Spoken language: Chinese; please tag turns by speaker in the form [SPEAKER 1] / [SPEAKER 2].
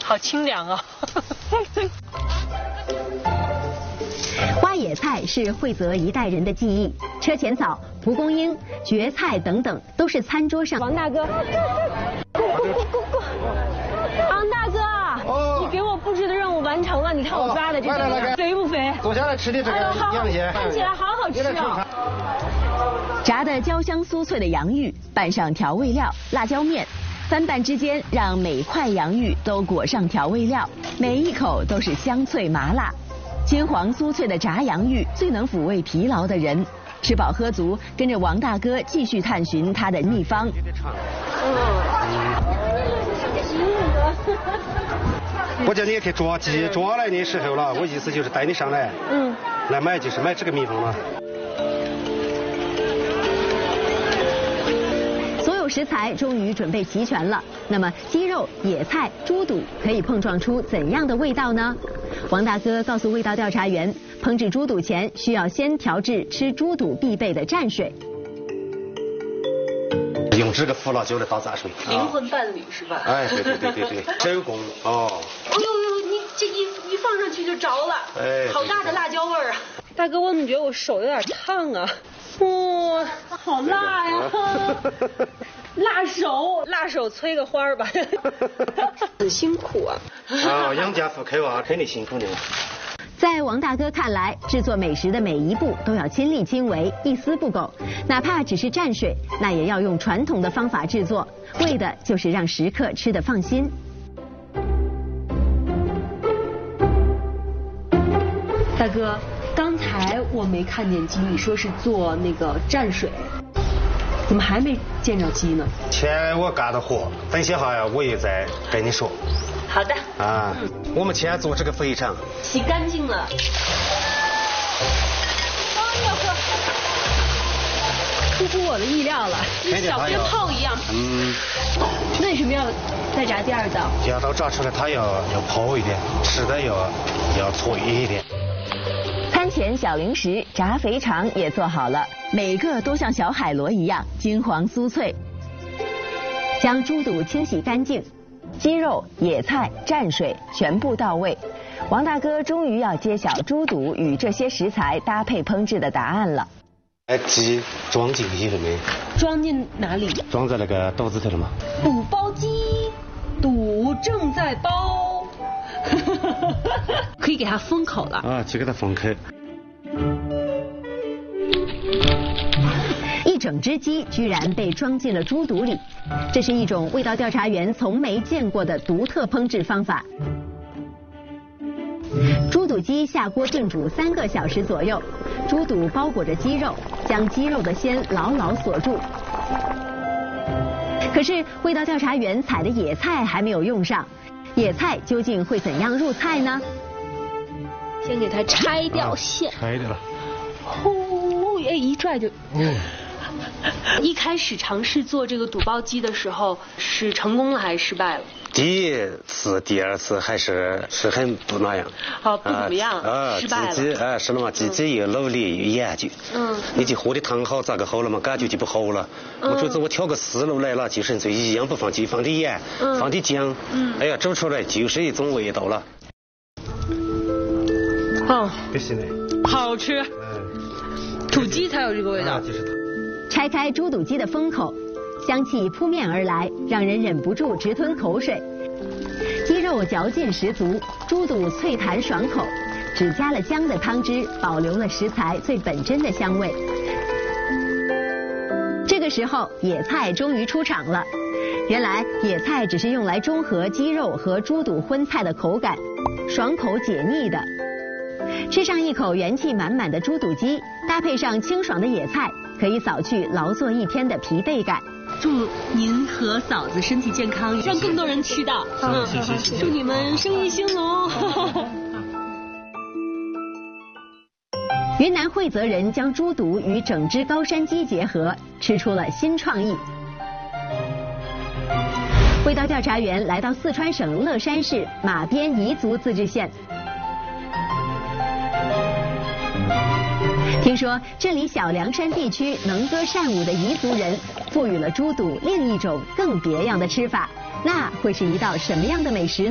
[SPEAKER 1] 好清凉啊！
[SPEAKER 2] 挖野菜是惠泽一代人的记忆，车前草、蒲公英、蕨菜等等都是餐桌上。
[SPEAKER 1] 王大哥，王大哥，你给我布置的任务完成了，你看我抓的这个肥不肥？
[SPEAKER 3] 坐下来吃的这个羊血，
[SPEAKER 1] 看起来好好吃啊！
[SPEAKER 2] 炸得焦香酥脆的洋芋，拌上调味料、辣椒面，翻拌之间让每块洋芋都裹上调味料，每一口都是香脆麻辣。金黄酥脆的炸洋芋最能抚慰疲劳的人。吃饱喝足，跟着王大哥继续探寻他的秘方。
[SPEAKER 3] 我叫你去抓鸡，抓来的时候了，我意思就是带你上来，来买就是买这个秘方了。
[SPEAKER 2] 所有食材终于准备齐全了，那么鸡肉、野菜、猪肚可以碰撞出怎样的味道呢？王大哥告诉味道调查员，烹制猪肚前需要先调制吃猪肚必备的蘸水。
[SPEAKER 3] 用这个胡辣椒来打蘸水，
[SPEAKER 1] 灵魂伴侣是吧？
[SPEAKER 3] 哎，对，手工哦。
[SPEAKER 1] 哎呦，你这一放上去就着了，
[SPEAKER 3] 哎，
[SPEAKER 1] 好大的辣椒味儿啊！大哥，我怎么觉得我手有点烫啊？哇，好辣呀！辣手催个花儿吧。很辛苦啊。
[SPEAKER 3] 啊，养家糊口啊，肯定辛苦的。
[SPEAKER 2] 在王大哥看来，制作美食的每一步都要亲力亲为，一丝不苟，哪怕只是蘸水，那也要用传统的方法制作，为的就是让食客吃得放心。
[SPEAKER 1] 大哥，刚才我没看见鸡，你说是做那个蘸水，怎么还没见着鸡呢？
[SPEAKER 3] 钱我干的活，等些哈呀，我也再跟你说。
[SPEAKER 1] 好的。
[SPEAKER 3] 啊，我们先做这个肥肠，
[SPEAKER 1] 洗干净了。出乎我的意料了，跟小鞭炮一样。为什么要再炸第二道？
[SPEAKER 3] 第二道炸出来它要泡一点，吃的要脆一点。
[SPEAKER 2] 餐前小零食炸肥肠也做好了，每个都像小海螺一样金黄酥脆。将猪肚清洗干净，鸡肉、野菜、蘸水全部到位。王大哥终于要揭晓猪肚与这些食材搭配烹制的答案了。
[SPEAKER 3] 鸡装进去了没？
[SPEAKER 1] 装进哪里？
[SPEAKER 3] 装在那个肚子头了吗？
[SPEAKER 1] 肚包鸡，肚正在包。可以给它封口了
[SPEAKER 3] 啊，就给它封口。
[SPEAKER 2] 一整只鸡居然被装进了猪肚里，这是一种味道调查员从没见过的独特烹制方法。猪肚鸡下锅炖煮3个小时左右，猪肚包裹着鸡肉，将鸡肉的鲜牢牢锁住。可是味道调查员采的野菜还没有用上，野菜究竟会怎样入菜呢？
[SPEAKER 1] 先给它拆掉馅。
[SPEAKER 3] 拆掉了。
[SPEAKER 1] 哎，一拽就。一开始尝试做这个肚包鸡的时候，是成功了还是失败了？
[SPEAKER 3] 第一次、第二次还是很不那样。
[SPEAKER 1] 不怎么样。失败了。
[SPEAKER 3] 自己是了嘛，自己又努力又研究。你就和的汤好，咋个好了嘛？感觉就不好了。我这次我挑个思路来了，就纯粹一样不放鸡，放点盐，放点姜。哎呀，煮出来就是一种味道了。不行嘞。
[SPEAKER 1] 好吃。土鸡才有这个味道。
[SPEAKER 3] 就是它。
[SPEAKER 2] 拆开猪肚鸡的封口，香气扑面而来，让人忍不住直吞口水。鸡肉嚼劲十足，猪肚脆弹爽口，只加了姜的汤汁保留了食材最本真的香味。这个时候，野菜终于出场了。原来野菜只是用来中和鸡肉和猪肚荤菜的口感，爽口解腻的。吃上一口元气满满的猪肚鸡，搭配上清爽的野菜，可以扫去劳作一天的疲惫感。
[SPEAKER 1] 祝您和嫂子身体健康，让更多人吃到。
[SPEAKER 3] 谢谢。
[SPEAKER 1] 祝你们生意兴隆。
[SPEAKER 2] 云南惠泽人将猪肚与整只高山鸡结合，吃出了新创意。味道调查员来到四川省乐山市马边彝族自治县。听说这里小凉山地区能歌善舞的彝族人赋予了猪肚另一种更别样的吃法，那会是一道什么样的美食呢？